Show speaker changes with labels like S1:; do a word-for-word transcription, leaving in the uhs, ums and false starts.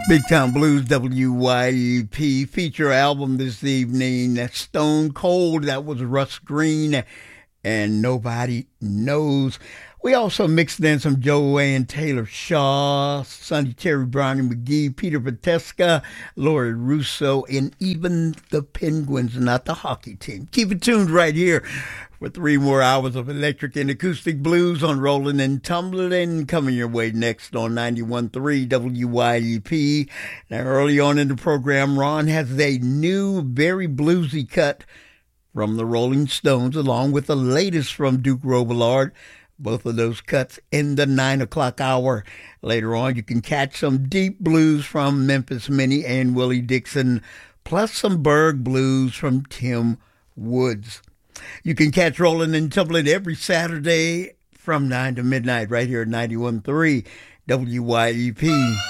S1: Big Time Blues, W Y E P, feature album this evening, Stone Cold, that was Russ Green, and Nobody Knows. We also mixed in some Joanne Taylor Shaw, Sonny Terry Brownie McGee, Peter Vateska, Lori Russo, and even the Penguins, not the hockey team. Keep it tuned right here for three more hours of electric and acoustic blues on Rolling and Tumbling, coming your way next on ninety-one point three W Y E P. Now, early on in the program, Ron has a new, very bluesy cut from the Rolling Stones, along with the latest from Duke Robillard. Both of those cuts in the nine o'clock hour. Later on, you can catch some deep blues from Memphis Minnie and Willie Dixon, plus some Berg blues from Tim Woods. You can catch Rolling and Tumbling every Saturday from nine to midnight right here at ninety-one point three W Y E P.